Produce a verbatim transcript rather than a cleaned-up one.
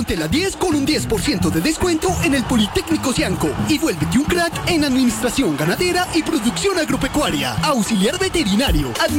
Repite la diez con un diez por ciento de descuento en el Politécnico Cianco y vuélvete un crack en administración ganadera y producción agropecuaria. Auxiliar veterinario.